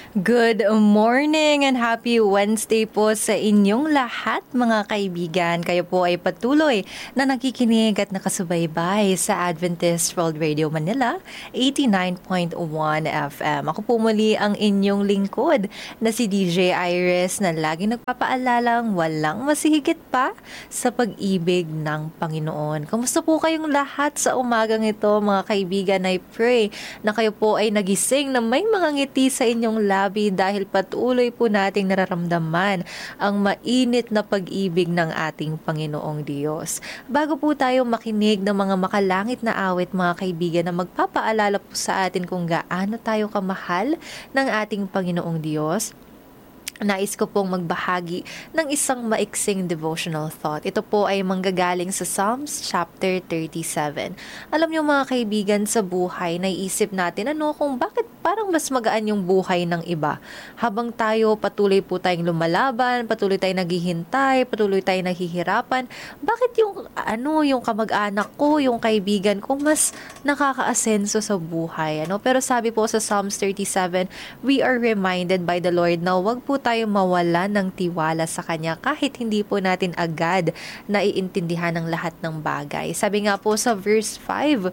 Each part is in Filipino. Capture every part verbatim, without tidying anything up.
Good morning and happy Wednesday po sa inyong lahat mga kaibigan. Kayo po ay patuloy na nakikinig at nakasubaybay sa Adventist World Radio Manila eighty-nine point one F M. Ako po muli ang inyong lingkod na si D J Iris na laging nagpapaalalang walang masihigit pa sa pag-ibig ng Panginoon. Kamusta po kayong lahat sa umagang ito mga kaibigan? I pray na kayo po ay nagising na may mga ngiti sa inyong labi dahil patuloy po nating nararamdaman ang mainit na pag-ibig ng ating Panginoong Diyos. Bago po tayo makinig ng mga makalangit na awit mga kaibigan na magpapaalala po sa atin kung gaano tayo kamahal ng ating Panginoong Diyos, nais ko pong magbahagi ng isang maiksing devotional thought. Ito po ay manggagaling sa Psalms chapter thirty-seven. Alam niyo mga kaibigan, sa buhay, naiisip natin ano kung bakit parang mas magaan yung buhay ng iba. Habang tayo patuloy po tayong lumalaban, patuloy tayong naghihintay, patuloy tayong naghihirapan, bakit yung ano yung kamag-anak ko, yung kaibigan ko mas nakakaasenso sa buhay, ano? Pero sabi po sa Psalms thirty-seven, we are reminded by the Lord na wag po tayo mawala ng tiwala sa Kanya kahit hindi po natin agad naiintindihan ng lahat ng bagay. Sabi nga po sa verse five,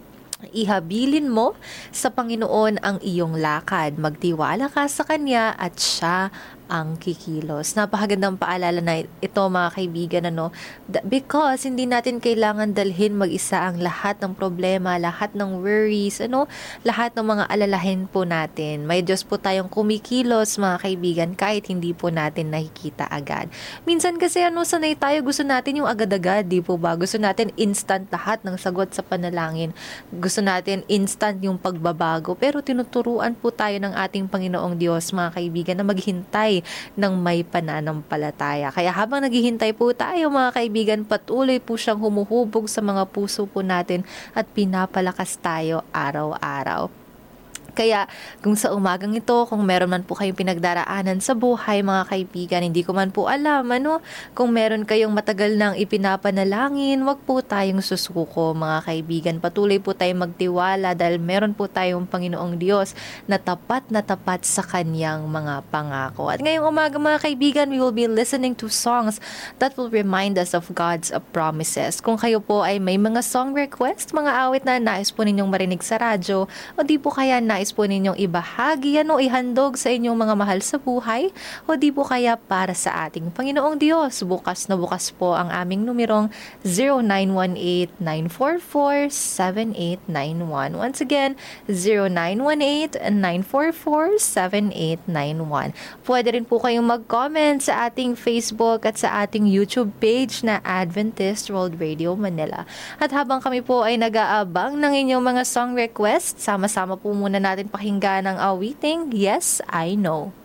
ihabilin mo sa Panginoon ang iyong lakad. Magtiwala ka sa Kanya at Siya ang kikilos. Napakagandang paalala na ito mga kaibigan, ano? Because hindi natin kailangan dalhin mag-isa ang lahat ng problema, lahat ng worries, ano? Lahat ng mga alalahin po natin. May Diyos po tayong kumikilos mga kaibigan kahit hindi po natin nakikita agad. Minsan kasi ano, sanay tayo, gusto natin yung agad-agad, di po ba? Gusto natin instant lahat ng sagot sa panalangin. Gusto natin instant yung pagbabago. Pero tinuturuan po tayo ng ating Panginoong Diyos mga kaibigan na maghintay ng may pananampalataya. Kaya habang naghihintay po tayo mga kaibigan, patuloy po siyang humuhubog sa mga puso po natin at pinapalakas tayo araw-araw. Kaya kung sa umagang ito, kung meron man po kayong pinagdaraanan sa buhay mga kaibigan, hindi ko man po alam, ano, kung meron kayong matagal nang ipinapanalangin, wag po tayong susuko mga kaibigan. Patuloy po tayong magtiwala dahil meron po tayong Panginoong Diyos na tapat na tapat sa Kanyang mga pangako. At ngayong umaga mga kaibigan, we will be listening to songs that will remind us of God's promises. Kung kayo po ay may mga song request, mga awit na nais po ninyong marinig sa radyo, o di po kaya nais po ninyong ibahagi yan o ihandog sa inyong mga mahal sa buhay, o di po kaya para sa ating Panginoong Diyos, bukas na bukas po ang aming numerong zero nine one eight, nine four four, seven eight nine one. Once again, zero nine one eight, nine four four, seven eight nine one. Pwede rin po kayong mag-comment sa ating Facebook at sa ating YouTube page na Adventist World Radio Manila. At habang kami po ay nag-aabang ng inyong mga song request, sama-sama po muna natin pakinggan ang awiting Yes, I Know.